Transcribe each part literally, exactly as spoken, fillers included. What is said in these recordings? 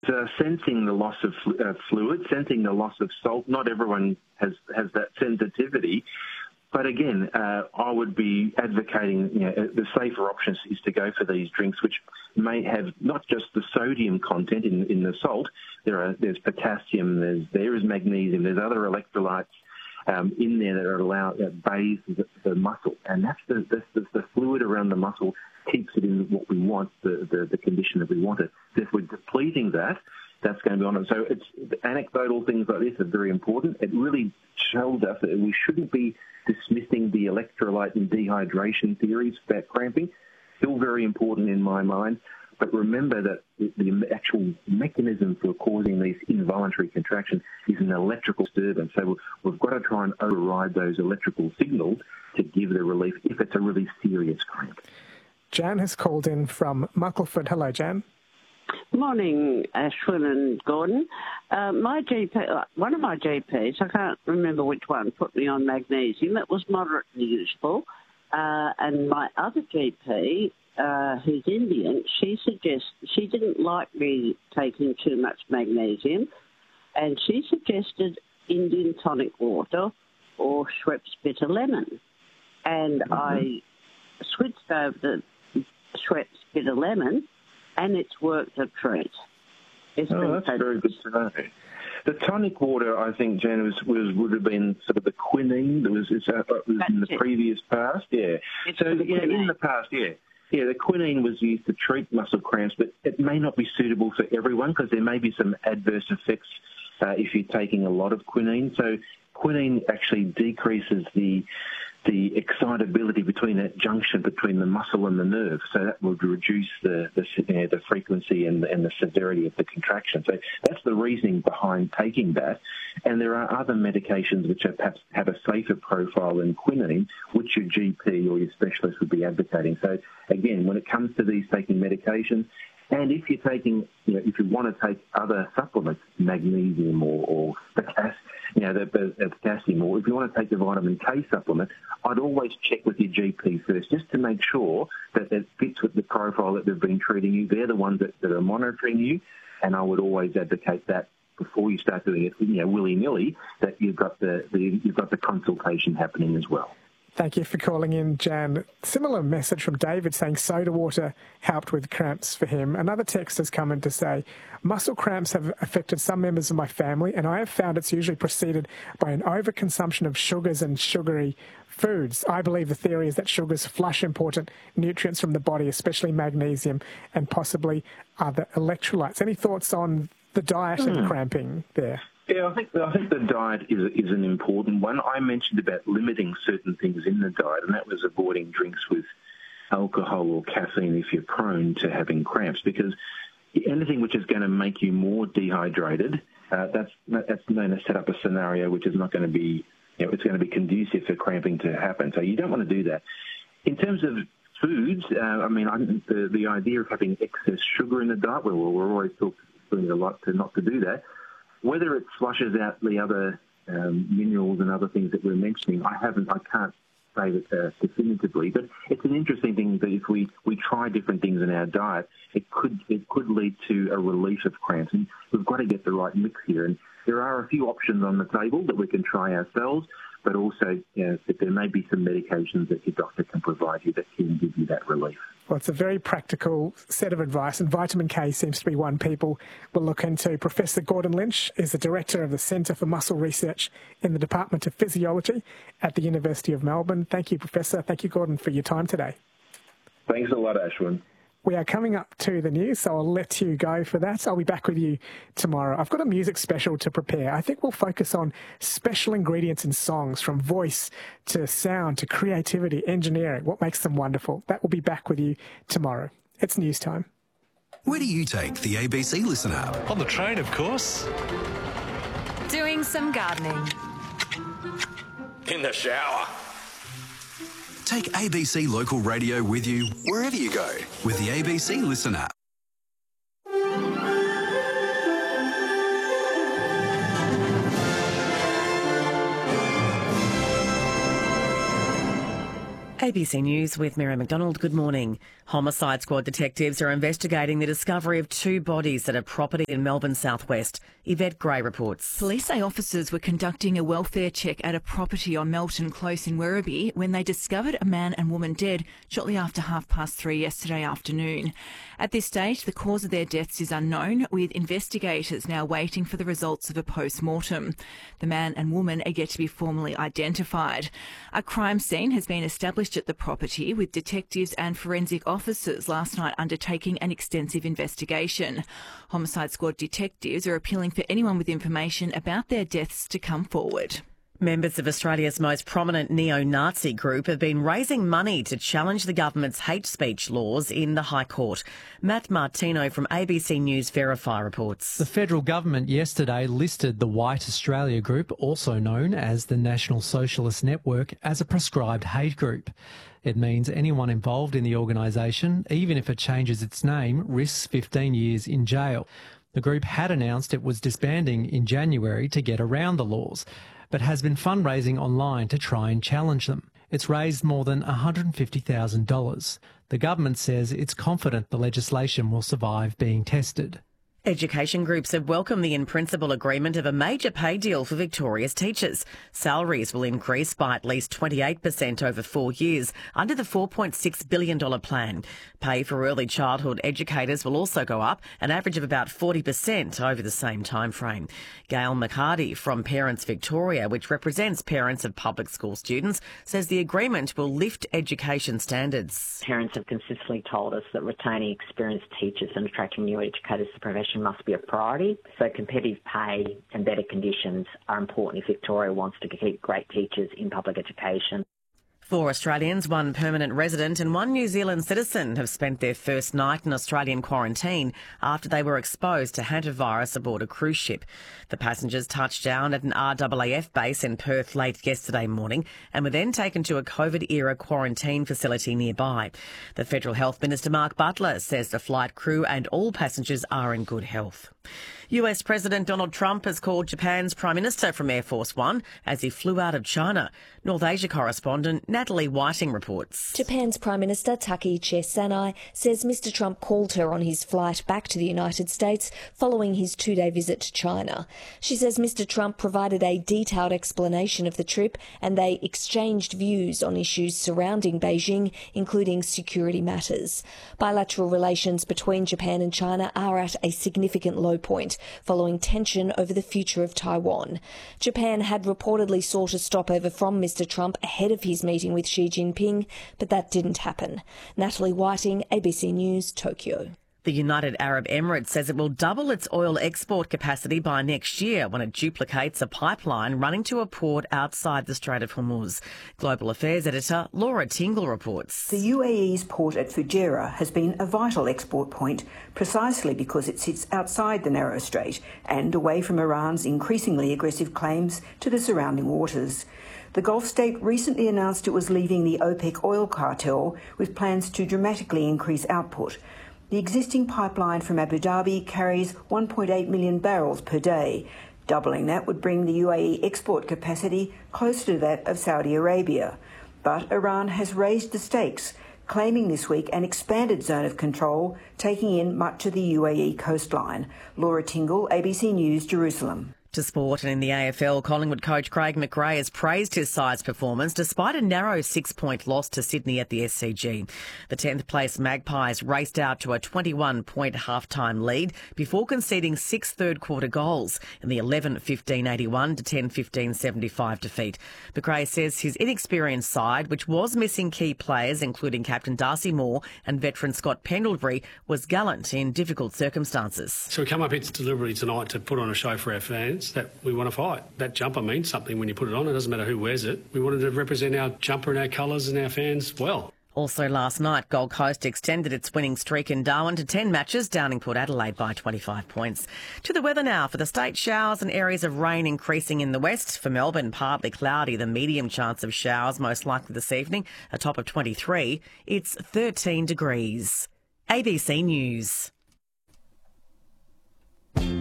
Uh, sensing the loss of flu- uh, fluid, sensing the loss of salt. Not everyone has, has that sensitivity. But again, uh, I would be advocating, you know, the safer options is to go for these drinks which may have not just the sodium content in, in the salt. There are there's potassium, there's there is magnesium, there's other electrolytes um, in there that are allowed that bathe the, the muscle, and that's the, that's the the fluid around the muscle keeps it in what we want, the the, the condition that we want it. So if we're depleting that, that's going to be on it. So it's anecdotal things like this are very important. It really shows us that we shouldn't be dismissing the electrolyte and dehydration theories about cramping. Still very important in my mind. But remember that the actual mechanism for causing these involuntary contractions is an electrical disturbance. So we've got to try and override those electrical signals to give the relief if it's a really serious cramp. Jan has called in from Muckleford. Hello, Jan. Morning, Ashwin and Gordon. Uh, my G P, one of my G Ps, I can't remember which one, put me on magnesium. It was moderately useful. Uh, and my other G P, uh, who's Indian, she suggests she didn't like me taking too much magnesium, and she suggested Indian tonic water or Schweppes bitter lemon. And mm-hmm. I switched over to Schweppes bitter lemon, and it's worked a treat. It's oh, that's very good to know. The tonic water, I think, Jan, was, was would have been sort of the quinine that was, uh, was in the it. previous past. Yeah. It's so yeah, in the past, yeah. Yeah, the quinine was used to treat muscle cramps, but it may not be suitable for everyone because there may be some adverse effects uh, if you're taking a lot of quinine. So quinine actually decreases the the excitability between that junction between the muscle and the nerve. So that would reduce the the, you know, the frequency and the, and the severity of the contraction. So that's the reasoning behind taking that. And there are other medications which are perhaps have a safer profile than quinine, which your G P or your specialist would be advocating. So again, when it comes to these taking medications, and if you're taking, you know, if you want to take other supplements, magnesium or, or potassium, you know, the, the, the potassium, or if you want to take the vitamin K supplement, I'd always check with your G P first, just to make sure that it fits with the profile that they've been treating you. They're the ones that, that are monitoring you, and I would always advocate that before you start doing it, you know, willy-nilly, that you've got the, the you've got the consultation happening as well. Thank you for calling in, Jan. Similar message from David saying soda water helped with cramps for him. Another text has come in to say, muscle cramps have affected some members of my family, and I have found it's usually preceded by an overconsumption of sugars and sugary foods. I believe the theory is that sugars flush important nutrients from the body, especially magnesium and possibly other electrolytes. Any thoughts on the diet mm. and cramping there? Yeah, I think I think the diet is is an important one. I mentioned about limiting certain things in the diet, and that was avoiding drinks with alcohol or caffeine if you're prone to having cramps, because anything which is going to make you more dehydrated, uh, that's that's going to set up a scenario which is not going to be, you know, it's going to be conducive for cramping to happen. So you don't want to do that. In terms of foods, uh, I mean, I, the the idea of having excess sugar in the diet, well, we're always talking a lot to not to do that. Whether it flushes out the other um, minerals and other things that we're mentioning, I haven't, I can't say that uh, definitively. But it's an interesting thing that if we, we try different things in our diet, it could it could lead to a relief of cramps. And we've got to get the right mix here. And there are a few options on the table that we can try ourselves, but also, you know, that there may be some medications that your doctor can provide you that can give you that relief. Well, it's a very practical set of advice, and vitamin K seems to be one people will look into. Professor Gordon Lynch is the Director of the Centre for Muscle Research in the Department of Physiology at the University of Melbourne. Thank you, Professor. Thank you, Gordon, for your time today. Thanks a lot, Ashwin. We are coming up to the news, so I'll let you go for that. I'll be back with you tomorrow. I've got a music special to prepare. I think we'll focus on special ingredients in songs, from voice to sound to creativity, engineering, what makes them wonderful. That will be back with you tomorrow. It's news time. Where do you take the A B C Listen app? On the train, of course. Doing some gardening. In the shower. Take A B C Local Radio with you wherever you go with the A B C Listen app. A B C News with Mary McDonald. Good morning. Homicide Squad detectives are investigating the discovery of two bodies at a property in Melbourne southwest. Yvette Gray reports. Police say officers were conducting a welfare check at a property on Melton Close in Werribee when they discovered a man and woman dead shortly after half past three yesterday afternoon. At this stage, the cause of their deaths is unknown, with investigators now waiting for the results of a post-mortem. The man and woman are yet to be formally identified. A crime scene has been established at the property, with detectives and forensic officers last night undertaking an extensive investigation. Homicide Squad detectives are appealing for anyone with information about their deaths to come forward. Members of Australia's most prominent neo-Nazi group have been raising money to challenge the government's hate speech laws in the High Court. Matt Martino from A B C News Verify reports. The federal government yesterday listed the White Australia Group, also known as the National Socialist Network, as a proscribed hate group. It means anyone involved in the organisation, even if it changes its name, risks fifteen years in jail. The group had announced it was disbanding in January to get around the laws, but has been fundraising online to try and challenge them. It's raised more than one hundred fifty thousand dollars. The government says it's confident the legislation will survive being tested. Education groups have welcomed the in-principle agreement of a major pay deal for Victoria's teachers. Salaries will increase by at least twenty-eight percent over four years under the four point six billion dollars plan. Pay for early childhood educators will also go up, an average of about forty percent over the same time frame. Gail McHardy from Parents Victoria, which represents parents of public school students, says the agreement will lift education standards. Parents have consistently told us that retaining experienced teachers and attracting new educators to the profession must be a priority, so competitive pay and better conditions are important if Victoria wants to keep great teachers in public education. Four Australians, one permanent resident and one New Zealand citizen have spent their first night in Australian quarantine after they were exposed to hantavirus aboard a cruise ship. The passengers touched down at an R A A F base in Perth late yesterday morning and were then taken to a COVID-era quarantine facility nearby. The Federal Health Minister Mark Butler says the flight crew and all passengers are in good health. U S President Donald Trump has called Japan's Prime Minister from Air Force One as he flew out of China. North Asia correspondent Natalie Whiting reports. Japan's Prime Minister Takaichi Sanai says Mister Trump called her on his flight back to the United States following his two-day visit to China. She says Mister Trump provided a detailed explanation of the trip and they exchanged views on issues surrounding Beijing, including security matters. Bilateral relations between Japan and China are at a significant low point following tension over the future of Taiwan. Japan had reportedly sought a stopover from Mister Trump ahead of his meeting with Xi Jinping, but that didn't happen. Natalie Whiting, A B C News, Tokyo. The United Arab Emirates says it will double its oil export capacity by next year when it duplicates a pipeline running to a port outside the Strait of Hormuz. Global Affairs editor Laura Tingle reports. The U A E's port at Fujairah has been a vital export point precisely because it sits outside the narrow strait and away from Iran's increasingly aggressive claims to the surrounding waters. The Gulf state recently announced it was leaving the OPEC oil cartel with plans to dramatically increase output. The existing pipeline from Abu Dhabi carries one point eight million barrels per day. Doubling that would bring the U A E export capacity closer to that of Saudi Arabia. But Iran has raised the stakes, claiming this week an expanded zone of control, taking in much of the U A E coastline. Laura Tingle, A B C News, Jerusalem. To sport, and in the A F L, Collingwood coach Craig McRae has praised his side's performance despite a narrow six-point loss to Sydney at the S C G. The tenth place Magpies raced out to a twenty-one point half-time lead before conceding six third-quarter goals in the eleven fifteen eighty-one to ten fifteen seventy-five defeat. McRae says his inexperienced side, which was missing key players including captain Darcy Moore and veteran Scott Pendlebury, was gallant in difficult circumstances. So we come up here deliberately tonight to put on a show for our fans that we want to fight. That jumper means something when you put it on. It doesn't matter who wears it. We wanted to represent our jumper and our colours and our fans well. Also last night, Gold Coast extended its winning streak in Darwin to ten matches, downing Port Adelaide by twenty-five points. To the weather now. For the state, showers and areas of rain increasing in the west. For Melbourne, partly cloudy, the medium chance of showers most likely this evening, a top of twenty-three. It's thirteen degrees. A B C News.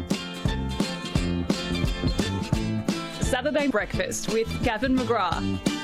Saturday Breakfast with Gavin McGrath.